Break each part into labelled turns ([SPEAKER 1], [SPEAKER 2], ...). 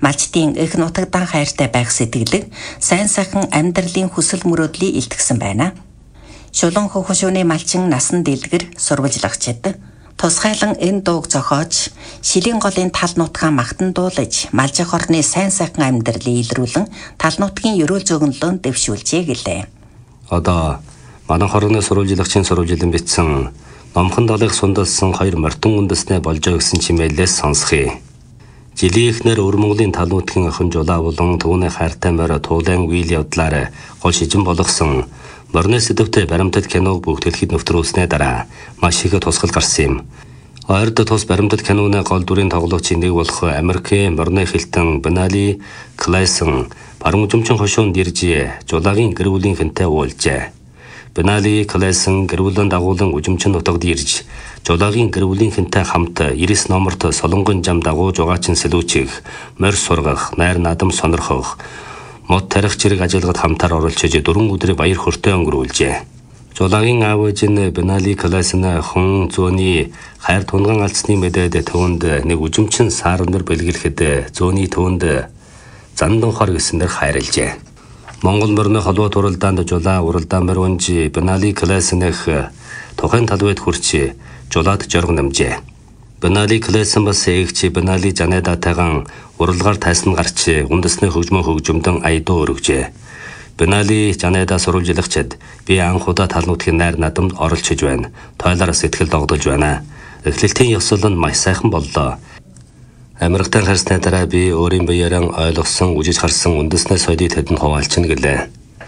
[SPEAKER 1] малчдын их нутагдан хайртай байх сэтгэлэг сайн сайхан амьдралын хүсэл мөрөөдлийг илтгэсэн байна. Шулуун хөхшөөний малчин насан дэлгэр сурвалжлагчид тусгайлан энэ дууг зохиож шилийн голын тал нутгаа магтан дуулаж малжих орны сайн сайхан амьдралыг илрүүлэн тал нутгийн ерөөл зөгнөлөнд дэвшүүлжээ гэлээ.
[SPEAKER 2] Одоо манайх орны сурвалжлагчийн сурвалжилан бичсэн номхон долыг сундалсан 2 морьтон үндэснээ болжоо гэсэн чимээлээс сонсхий. Жилийн эхнэр өвөр Монголын тал нутгийн охин жулаа болон түүний хайртай морь туулайн үйл явдлаар гол шижин болгосон морины сэдвтэй баримтат киног бүгдэлхэд нэвтрүүлснээ дараа маш их тусгал гарсан юм. Ойрд тус баримтат киноны гол дүрийн тоглогчийн нэг болох Америкийн морины хилтэн Бенали Клайсон баруун жумчин хошуунд ирж жулагийн гэр бүлийнхэнтэй уулзжээ. Бенали Клайсон гэр бүлийн дагуулan үжимчин нутагт ирж жулагийн гэр бүлийнхэнтэй хамт 90 номерт солонгон зам дагууж угаачин сэлүүчих, морь сургах, найр надам сонирхох мод тарих зэрэг ажиллагад хамтаар оролцож 4 өдрийн баяр хөөртэй өнгөрүүлжээ. Жулагийн аав ээж нь Бенали Клайсны хүн зөөний хайр тунган алдсны мэдээд төвөнд нэг үжимчин саарнэр бэлгэлэхэд зөөний төвөнд зандан хор гэсэнээр хайрлжээ. Монгол морины холбоо туралдаанд жулаа уралдаан баруунжи Бенали Клайсныг тухайн талбайд хүрч жулаад жорго намжээ. Бенали Клайсон бас эгч Бенали Жанедатайган уралгаар тайсан гарч үндэсний хөгжмөө хөгжмөдөн аядуу өргөжээ. Бенали Жанеда сурвалжлагчид би анх удаа тал нутгийн найр надамд оролцож байна. Тойлоор сэтгэл догдолж байна. Эхлэлтийн ёслол нь маш сайхан боллоо. Америктай харсны дараа би өөрийн биеэрээ ойлгосон, үжиж харсан үндэсний соёлыг тэдэнд хуваалцна гэлээ.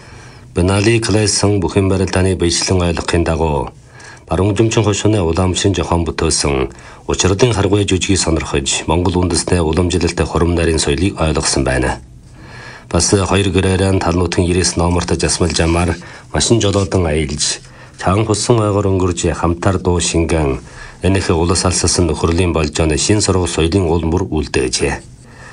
[SPEAKER 2] Бенали Клайсон бүхэн барилдааны биечлэн ойлгохын дагуу баруун жумчин хошууны уламжлын жохон бүтээсэн учрын харгуй жүжигийг сонирхож Монгол үндэсний уламжлалтай хурам нарийн соёлыг ойлгосон байна. Бас 2 гэрээрэн тал нутгийн 90 номерт жасмал жамаар машин жолоодан аялж чаан хуссан ойгоор өнгөрж хамтаар дуу шингэн энэх улас алссан нөхөрлийн болжооны шин сургууль соёлын уул мөр үлдээжээ.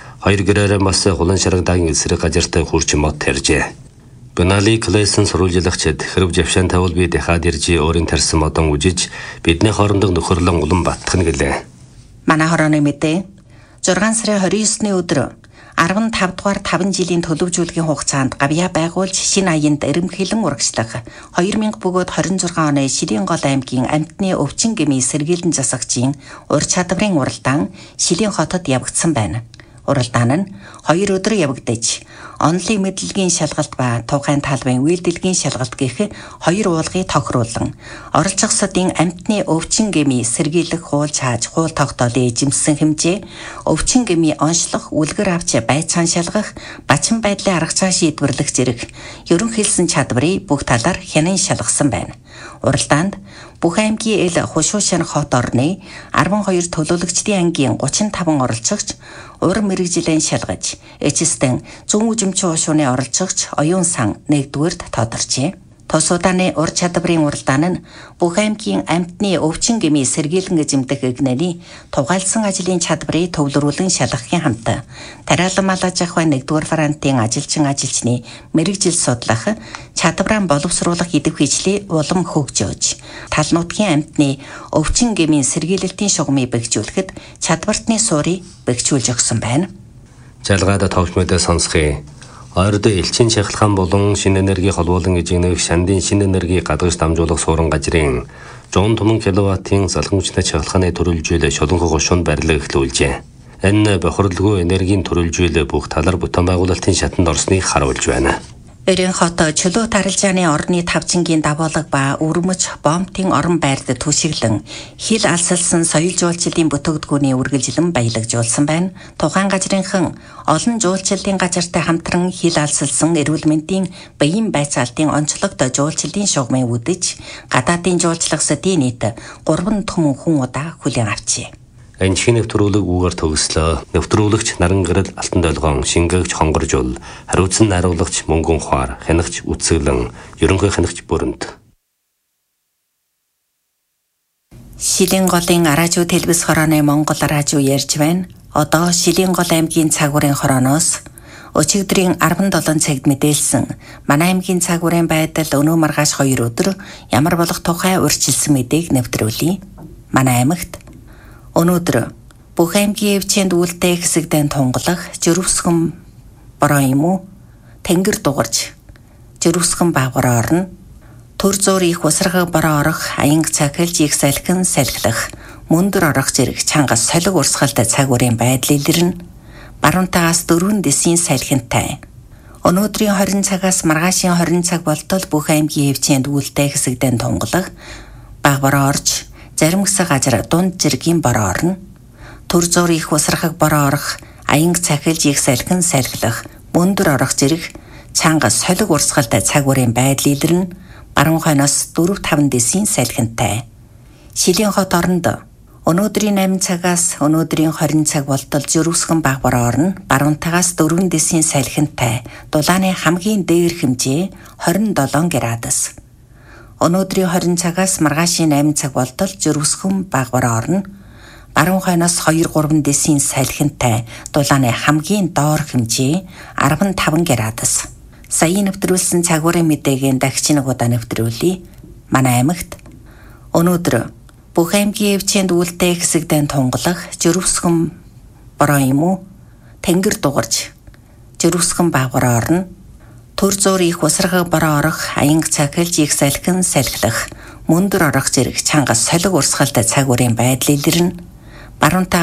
[SPEAKER 2] 2 гэрээрэн бас хулан шарагдагийн эсрэг газартай хурч мод тарьжээ. Бенали Клайсон сурвалжлагчид хэрв жившаан тавал би дахиад ирж өөрийн тарьсан модон үжиж бидний хоорондох нөхөрлөн улам баттахна гэлээ.
[SPEAKER 1] Манай хорооны мэдээ 6 сарын 29-ны өдөр 15 дугаар 5 жилийн төлөвжүүлгийн хугацаанд гавьяа байгуулж шинэ аянд эрэмхэлэн урагшлах 2000 бөгөөд 26 оны Шилийн гол аймгийн амтны өвчин гэмий сэргийлэн засагчийн ур чадварын уралдаан Шилийн хотод явагдсан байна. Уралдаан нь 2 өдөр явагдаж онлын мэдлэгийн шалгалт ба тухайн талбайн үйлдэлгийн шалгалт гэх 2 уулгыг тохируулан оролцогчдын амтны өвчин гэмий сэргийлэх хуул чааж хуул тогтоолын эзэмсэн хэмжээ өвчин гэмий онцлох үлгэр авч байцаан шалгах бачин байдлын арга зам шийдвэрлэх зэрэг ерөнхийлсөн чадварыг бүх талаар хянан шалгасан байна. Уралдаанд бүх аймгийн эл хушуушин хот орны 12 төлөөлөгчдийн ангийн 35 оролцогч ур мэрэгжилэн шалгаж эцэстэн зүүн үжимчин хушууны оролцогч оюун сан 1-р тодорчээ. Тус удааны ур чадварын уралдаан нь бүх аймгийн амтны өвчин гэмий сэргийлэн эзэмдэх игнэний тугаалсан ажлын чадварыг төвлөрүүлэн шалгахын хамт тариалан малаж ахвай 1-р фронтын ажилчны мэрэгжил судлах чадвараа боловсруулах идэвхжлийг улам хөгжөөж тал нутгийн амтны өвчин гэмийн сэргийлэлтийн шугамыг бэхжүүлэхэд чадвартны суурийг бэхжүүлж өгсөн байна.
[SPEAKER 2] Жалгаад товч мэдээ сонсхий. Ойрд элчин шахалхан болон шинэ энерги холбоолон эжигнэх шандын шинэ энерги гадагш дамжуулах суурин газрын 100 томон киловаттын залхамжтай шахалханы төрөлжүүлэлт шулуун хошуунд барилга эхлүүлжээ. Энэ бохирлгүй энергийн төрөлжүүлэлт бүх талаар бүтээн байгуулалтын шатанд орсныг харуулж байна.
[SPEAKER 1] Эрен хот чөлөө тарилжааны орны тавчингийн давуулга ба өрмөж бомбтын орон байрд түшиглэн хил алсалсан соёл жуулчлалын бүтээгдэхүүний үргэлжлэн баялагжуулсан байна. Тухайн газрынхан олон жуулчлалын газартай хамтран хил алсалсан эрүүл мэндийн биеийн байцаалтын онцлогтой жуулчлалын шугамыг үдэж гадаадын жуулчлах сэдийн нийт 3 түмэн хүн удаа хүлээн авчээ.
[SPEAKER 2] Анчиг нэвтрүүлэг үгээр төгслөө. Нэвтрүүлэгч Наран гэрэл Алтан долгоон, шингээгч Хонгоржул, хариуцсан найруулагч Мөнгөн Хуар, хянагч Үцэглэн, ерөнхий хянагч Бүрэнт.
[SPEAKER 1] Шилийн голын араажуу телевиз хорооны Монгол араажуу ярьж байна. Одоо Шилийн гол аймгийн цагуурын хорооноос өчигдрийн 17 цагт мэдээлсэн манай аймгийн цагуурын байдал өнөө маргааш 2 өдөр ямар болох тухай урьдчилсан мэдээг нэвтрүүлье. Манай аймагт өнөөдөр Бүх аймгийн өвчинд үлдээ хэсэгдэн тунгалах жирвсгэн бороо юм уу? Тэнгэр дугарж жирвсгэн баавар орно. Төр зуур их усаргаг бороо орох аянг цахилж их салхин салхилах мөндөр орох зэрэг чангас солиг урсгалтай цаг үеийн байдал илэрнэ. Баруунтаагаас 4 дэсийн салхинтай. Өнөөдрийн 20 цагаас маргаашийн 20 цаг болтол бүх аймгийн өвчинд үлдээ хэсэгдэн тунгалах баг бороо орж зарим хэсэг газар дунд жиргийн бороо орно. Төр зуур их усаргаг бороо орох аянг цахилж их салхин салхилах мөндөр орох зэрэг чангас солиг урсгалтай цаг үеийн байдал илэрнэ. Баруун хойноос 4-5 дэсийн салхинтай. Шилийн хот оронд өнөөдрийн 8 цагаас өнөөдрийн 20 цаг болтол жирвсгэн баг бороо орно. Баруунтаагаас 4 дэсийн салхинтай. Дулааны хамгийн дээр хэмжээ 27 градус. Өнөөдрийн 20 цагаас маргаашийн 8 цаг болтол жирвсгэн баг бороо орно. Баруун хойноос 2-3 дэсийн салхинтай. Дулааны хамгийн доор хэмжээ 15 градус. Саяын нэвтрүүлсэн цагуурын мэдээгийн дахиж нэг удаа нэвтрүүлье. Манай аймагт өнөөдөр бүх аймгийн өвчинд үлдээ хэсэгдэн тунгалах жирвсгэн бороо юм уу? Тэнгэр дугарж жирвсгэн баавар орно. Төр зуур их усаргаг бороо орох аянг цахилж их салхин салхилах мөндөр орох зэрэг чангас солиг урсгалтай цаг үеийн байдал илэрнэ. Баруунтаа